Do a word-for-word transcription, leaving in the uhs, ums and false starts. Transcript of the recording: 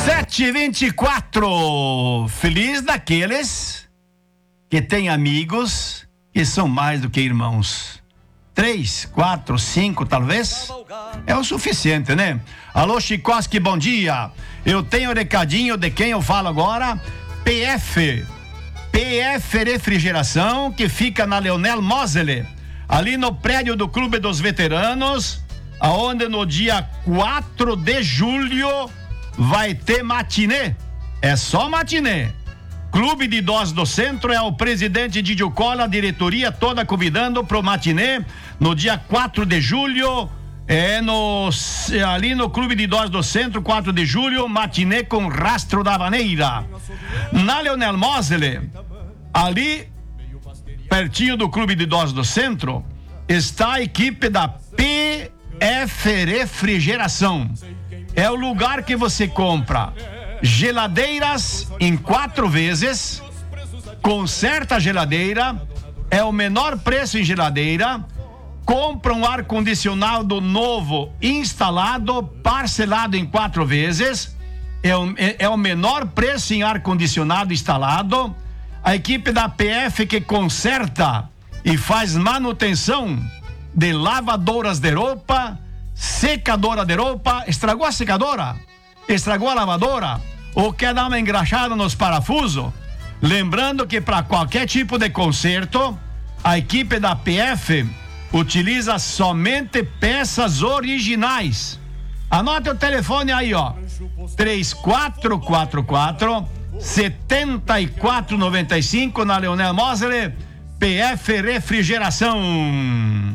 sete e vinte e quatro. Feliz daqueles que têm amigos que são mais do que irmãos. Três, quatro, cinco, talvez. É o suficiente, né? Alô, Chikoski, bom dia. Eu tenho recadinho de quem eu falo agora. P F. P F Refrigeração, que fica na Leonel Mosele, ali no prédio do Clube dos Veteranos, aonde no dia quatro de julho vai ter matinê. É só matinê. Clube de Idosos do Centro, é o presidente Didio Cola, a diretoria toda convidando pro matinê no dia quatro de julho, é no, ali no Clube de Idosos do Centro, quatro de julho, matinê com Rastro da Vaneira. Na Leonel Mosele, ali pertinho do Clube de Idosos do Centro, está a equipe da P F Refrigeração. É o lugar que você compra geladeiras em quatro vezes, conserta a geladeira, é o menor preço em geladeira, compra um ar-condicionado novo instalado, parcelado em quatro vezes, é o, é, é o menor preço em ar-condicionado instalado. A equipe da P F que conserta e faz manutenção de lavadoras de roupa, secadora de roupa. Estragou a secadora? Estragou a lavadora? Ou quer dar uma engraxada nos parafusos? Lembrando que para qualquer tipo de conserto, a equipe da P F utiliza somente peças originais. Anote o telefone aí, ó. três quatro quatro quatro, sete quatro nove cinco na Leonel Mosele, P F Refrigeração.